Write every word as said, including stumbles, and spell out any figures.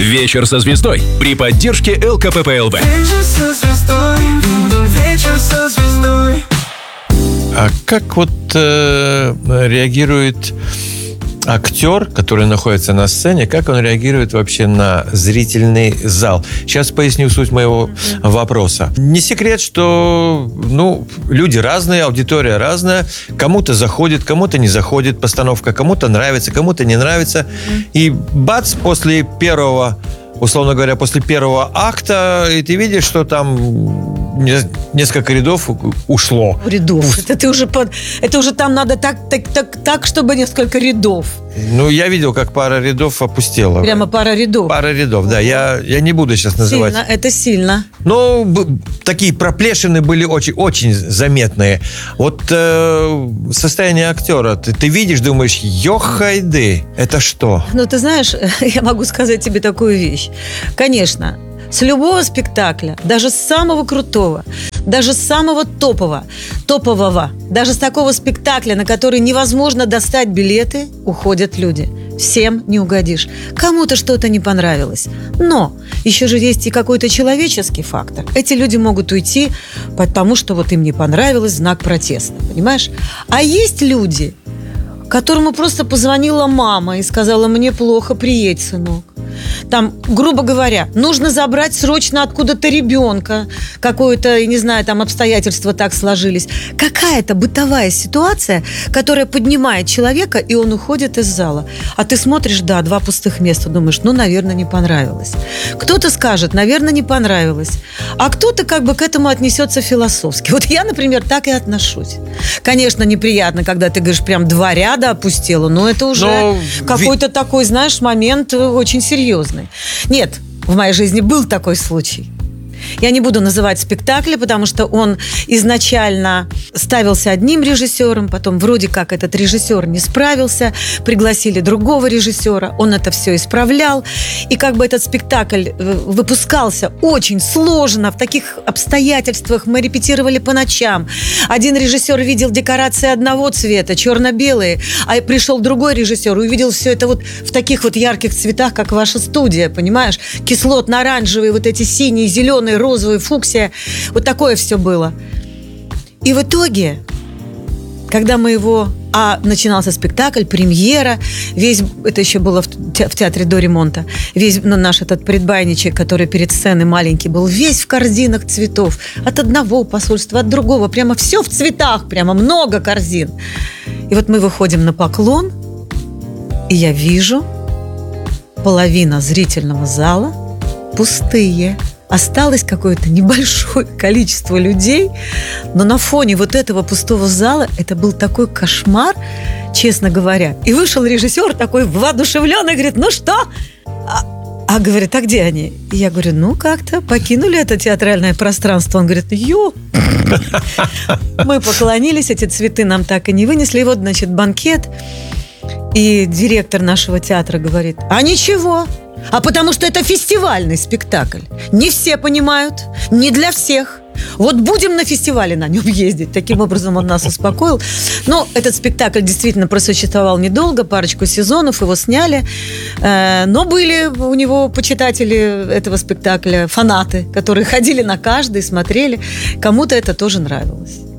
«Вечер со звездой» при поддержке эл ка пэ пэ эл вэ. Вечер со звездой, вечер со звездой. А как вот э, реагирует актер, который находится на сцене, как он реагирует вообще на зрительный зал? Сейчас поясню суть моего вопроса. Не секрет, что ну, люди разные, аудитория разная. Кому-то заходит, кому-то не заходит постановка, кому-то нравится, кому-то не нравится. И бац, после первого, условно говоря, после первого акта, и ты видишь, что там несколько рядов ушло. Рядов. Это ты уже под... Это уже там надо так, так, так, так, чтобы несколько рядов. Ну, я видел, как пара рядов опустела. Прямо пара рядов. Пара рядов, да. Я, я не буду сейчас называть. Сильно, это сильно. Но б- такие проплешины были очень, очень заметные. Вот э, состояние актера. Ты, ты видишь, думаешь, ёхайды, это что? Ну, ты знаешь, я могу сказать тебе такую вещь. Конечно, с любого спектакля, даже с самого крутого, даже с самого топового, топового, даже с такого спектакля, на который невозможно достать билеты, уходят люди. Всем не угодишь. Кому-то что-то не понравилось. Но еще же есть и какой-то человеческий фактор. Эти люди могут уйти, потому что вот им не понравилось, знак протеста. Понимаешь? А есть люди, которому просто позвонила мама и сказала: мне плохо, приедь, сынок. Там, грубо говоря, нужно забрать срочно откуда-то ребенка. Какое-то, я не знаю, там обстоятельства так сложились. Какая-то бытовая ситуация, которая поднимает человека, и он уходит из зала. А ты смотришь, да, два пустых места, думаешь, ну, наверное, не понравилось. Кто-то скажет, наверное, не понравилось. А кто-то как бы к этому отнесется философски. Вот я, например, так и отношусь. Конечно, неприятно, когда ты говоришь, прям два ряда опустела, но это уже но... какой-то ви... такой, знаешь, момент очень серьезный. Нет, в моей жизни был такой случай. Я не буду называть спектакли, потому что он изначально ставился одним режиссером, потом вроде как этот режиссер не справился, пригласили другого режиссера, он это все исправлял, и как бы этот спектакль выпускался очень сложно, в таких обстоятельствах, мы репетировали по ночам. Один режиссер видел декорации одного цвета, черно-белые, а пришел другой режиссер и увидел все это вот в таких вот ярких цветах, как ваша студия, понимаешь? Кислотно-оранжевые, вот эти синие, зеленые, розовый, фуксия. Вот такое все было. И в итоге, когда мы его... А начинался спектакль, премьера, весь... Это еще было в, те, в театре до ремонта. Весь ну, наш этот предбанничек, который перед сценой маленький был, весь в корзинах цветов. От одного посольства, от другого. Прямо все в цветах, прямо много корзин. И вот мы выходим на поклон, и я вижу, половина зрительного зала пустые. Осталось какое-то небольшое количество людей, но на фоне вот этого пустого зала это был такой кошмар, честно говоря. И вышел режиссер такой воодушевленный, говорит, ну что? А, а говорит, а где они? И я говорю, ну как-то покинули это театральное пространство. Он говорит, ё. Мы поклонились, эти цветы нам так и не вынесли. И вот, значит, банкет. И директор нашего театра говорит, а ничего. А потому что это фестивальный спектакль. Не все понимают, не для всех. Вот будем на фестивале на нем ездить. Таким образом он нас успокоил. Но этот спектакль действительно просуществовал недолго, парочку сезонов, его сняли. Но были у него почитатели этого спектакля, фанаты, которые ходили на каждый, смотрели. Кому-то это тоже нравилось.